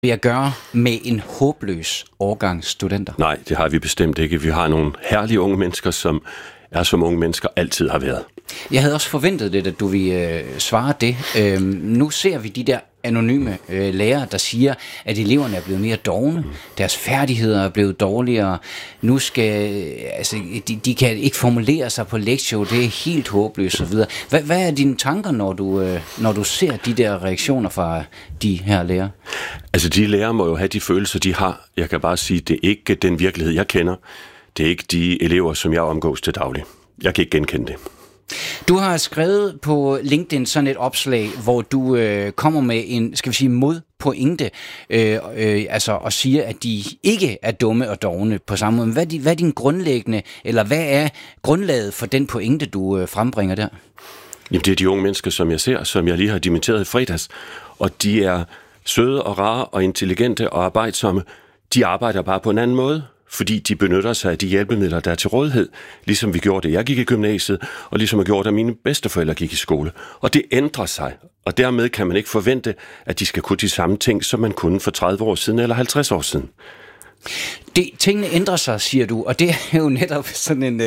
vi at gøre med en håbløs årgang studenter? Nej, det har vi bestemt ikke. Vi har nogle herlige unge mennesker, som er som unge mennesker altid har været. Jeg havde også forventet det, at du ville svare det. Nu ser vi de der anonyme lærere, der siger, at eleverne er blevet mere dovne. Deres færdigheder er blevet dårligere. Nu skal, de kan ikke formulere sig på lektion. Det er helt håbløst osv. Hvad er dine tanker, når du ser de der reaktioner fra de her lærere? Altså, de lærere må jo have de følelser, de har. Jeg kan bare sige, det er ikke den virkelighed, jeg kender. Det er ikke de elever, som jeg omgås til daglig. Jeg kan ikke genkende det. Du har skrevet på LinkedIn sådan et opslag, hvor du kommer med en, skal vi sige, modpointe, og siger, at de ikke er dumme og dovne på samme måde. Hvad er din grundlæggende, eller hvad er grundlaget for den pointe, du frembringer der? Jamen, det er de unge mennesker, som jeg ser, som jeg lige har dimenteret i fredags, og de er søde og rare og intelligente og arbejdsomme. De arbejder bare på en anden måde, fordi de benytter sig af de hjælpemidler, der er til rådighed, ligesom vi gjorde det, jeg gik i gymnasiet, og ligesom jeg gjorde det, mine bedsteforældre gik i skole. Og det ændrer sig, og dermed kan man ikke forvente, at de skal kunne de samme ting, som man kunne for 30 år siden eller 50 år siden. Tingene ændrer sig, siger du, og det er jo netop sådan en,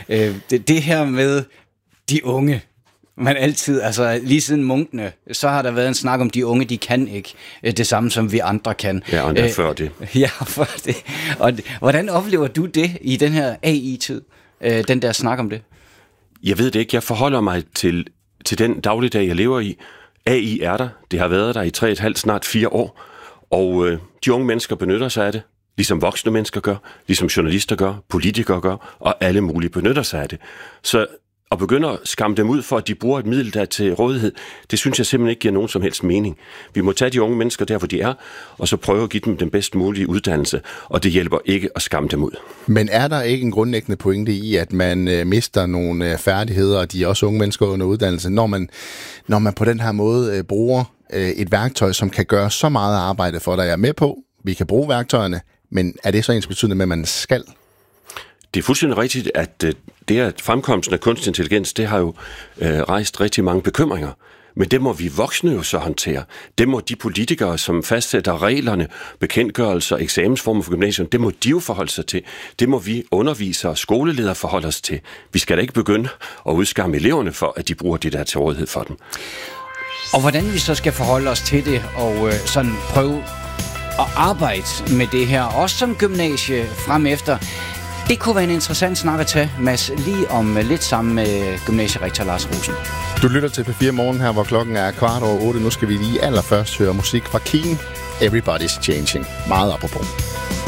det her med de unge. Man altid, lige siden munkene, så har der været en snak om, de unge, de kan ikke det samme, som vi andre kan. Ja, og før det. Ja, før det. Og hvordan oplever du det i den her AI-tid, den der snak om det? Jeg ved det ikke. Jeg forholder mig til den dagligdag, jeg lever i. AI er der. Det har været der i 3,5, snart 4 år. Og de unge mennesker benytter sig af det, ligesom voksne mennesker gør, ligesom journalister gør, politikere gør, og alle mulige benytter sig af det. Så at begynde at skamme dem ud for, at de bruger et middel, der er til rådighed, det synes jeg simpelthen ikke giver nogen som helst mening. Vi må tage de unge mennesker der, hvor de er, og så prøve at give dem den bedst mulige uddannelse, og det hjælper ikke at skamme dem ud. Men er der ikke en grundlæggende pointe i, at man mister nogle færdigheder, og de er også unge mennesker under uddannelse, når man på den her måde bruger et værktøj, som kan gøre så meget arbejde for dig? Jeg er med på, vi kan bruge værktøjerne, men er det så ensbetydende med, at man skal? Det er fuldstændig rigtigt, at det at fremkomsten af kunstig intelligens, det har jo rejst rigtig mange bekymringer. Men det må vi voksne jo så håndtere. Det må de politikere, som fastsætter reglerne, bekendtgørelser, eksamensformer for gymnasiet, det må de jo forholde sig til. Det må vi undervisere og skoleledere forholde os til. Vi skal da ikke begynde at udskamme eleverne for, at de bruger det der til rådighed for dem. Og hvordan vi så skal forholde os til det, og sådan prøve at arbejde med det her, også som gymnasie frem efter. Det kunne være en interessant snak at tage, Mads, lige om lidt sammen med gymnasierektor Lars Rosen. Du lytter til P4 Morgen her, hvor klokken er 7:15. Nu skal vi lige allerførst høre musik fra Keane. Everybody's Changing. Meget apropos.